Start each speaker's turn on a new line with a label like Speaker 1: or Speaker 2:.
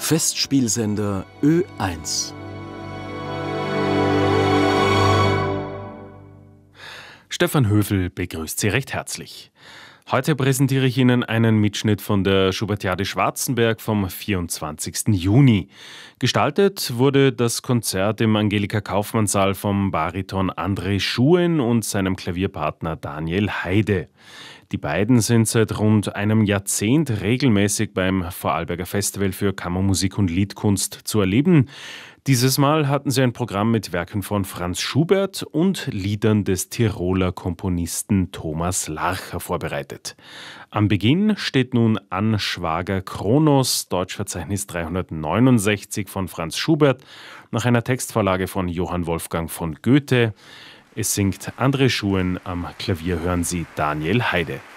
Speaker 1: Festspielsender Ö1. Stefan Höfel begrüßt Sie recht herzlich. Heute präsentiere ich Ihnen einen Mitschnitt von der Schubertiade Schwarzenberg vom 24. Juni. Gestaltet wurde das Konzert im Angelika-Kaufmann-Saal vom Bariton André Schuen und seinem Klavierpartner Daniel Heide. Die beiden sind seit rund einem Jahrzehnt regelmäßig beim Vorarlberger Festival für Kammermusik und Liedkunst zu erleben. Dieses Mal hatten sie ein Programm mit Werken von Franz Schubert und Liedern des Tiroler Komponisten Thomas Larcher vorbereitet. Am Beginn steht nun An Schwager Kronos, Deutschverzeichnis 369 von Franz Schubert, nach einer Textvorlage von Johann Wolfgang von Goethe. Es singt André Schuen, am Klavier hören Sie Daniel Heide.